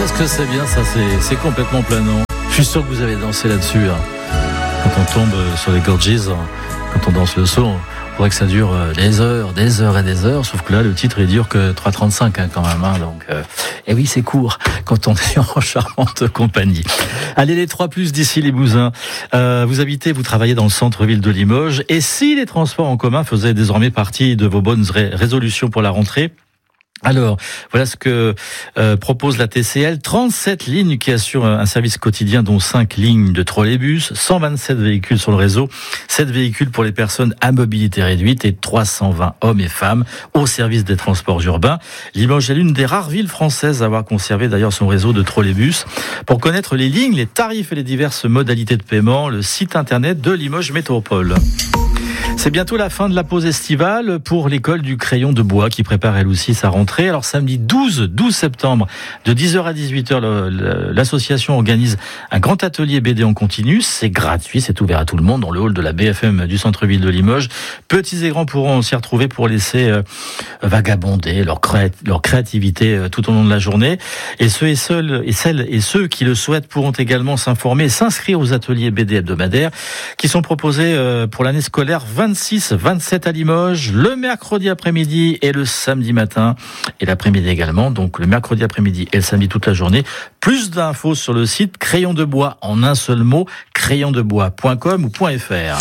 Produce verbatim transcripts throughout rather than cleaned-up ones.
qu'est-ce que c'est bien ça, c'est, c'est complètement planant. Je suis sûr que vous avez dansé là-dessus. Hein. Quand on tombe sur les Gorges, quand on danse le saut, il faudrait que ça dure des heures, des heures et des heures, sauf que là, le titre, il dure que trois trente-cinq hein, quand même. Hein, donc, euh, et oui, c'est court quand on est en charmante compagnie. Allez, les trois plus d'ici Limousin. Euh, vous habitez, vous travaillez dans le centre-ville de Limoges. Et si les transports en commun faisaient désormais partie de vos bonnes ré- résolutions pour la rentrée ? Alors, voilà ce que euh, propose la T C L. trente-sept lignes qui assurent un service quotidien, dont cinq lignes de trolleybus, cent vingt-sept véhicules sur le réseau, sept véhicules pour les personnes à mobilité réduite et trois cent vingt hommes et femmes au service des transports urbains. Limoges est l'une des rares villes françaises à avoir conservé d'ailleurs son réseau de trolleybus. Pour connaître les lignes, les tarifs et les diverses modalités de paiement, le site internet de Limoges Métropole. C'est bientôt la fin de la pause estivale pour l'école du crayon de bois qui prépare elle aussi sa rentrée. Alors samedi douze septembre, de dix heures à dix-huit heures, le, le, l'association organise un grand atelier B D en continu. C'est gratuit, c'est ouvert à tout le monde dans le hall de la B F M du centre-ville de Limoges. Petits et grands pourront s'y retrouver pour laisser euh, vagabonder leur, cré- leur créativité euh, tout au long de la journée. Et ceux et, seuls, et celles et ceux qui le souhaitent pourront également s'informer et s'inscrire aux ateliers B D hebdomadaires qui sont proposés euh, pour l'année scolaire vingt-six vingt-sept à Limoges, le mercredi après-midi et le samedi matin, et l'après-midi également, donc le mercredi après-midi et le samedi toute la journée. Plus d'infos sur le site crayon de bois en un seul mot, crayon de bois point com ou .fr.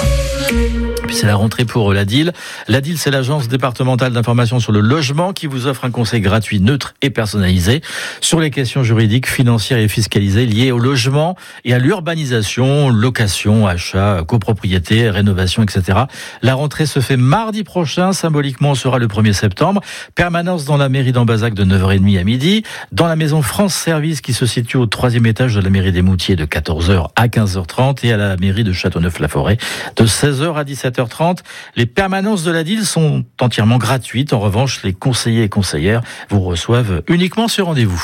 Puis c'est la rentrée pour l'A D I L. L'A D I L, c'est l'agence départementale d'information sur le logement qui vous offre un conseil gratuit, neutre et personnalisé sur les questions juridiques, financières et fiscalisées liées au logement et à l'urbanisation, location, achat, copropriété, rénovation, et cetera. La rentrée se fait mardi prochain, symboliquement sera le premier septembre. Permanence dans la mairie d'Ambazac de neuf heures trente à midi, dans la maison France Service qui se situe au troisième étage de la mairie des Moutiers de quatorze heures à quinze heures trente et à la mairie de Châteauneuf-la-Forêt de seize heures à dix-sept heures trente. Les permanences de l'A D I L sont entièrement gratuites. En revanche, les conseillers et conseillères vous reçoivent uniquement ce rendez-vous.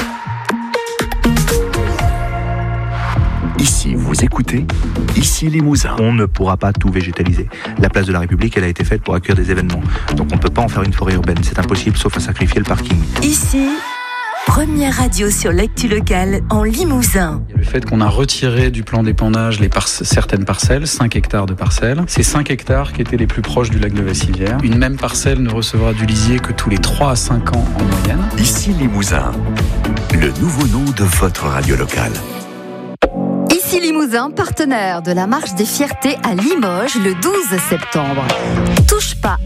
Ici, vous écoutez, ici Limousin. On ne pourra pas tout végétaliser. La place de la République, elle a été faite pour accueillir des événements. Donc on ne peut pas en faire une forêt urbaine. C'est impossible, sauf à sacrifier le parking. Ici, première radio sur l'actu locale en Limousin. Le fait qu'on a retiré du plan d'épandage les par- certaines parcelles, cinq hectares de parcelles, c'est cinq hectares qui étaient les plus proches du lac de Vassivière. Une même parcelle ne recevra du lisier que tous les trois à cinq ans en moyenne. Ici Limousin, le nouveau nom de votre radio locale. Ici Limousin, partenaire de la Marche des Fiertés à Limoges le douze septembre. Touche pas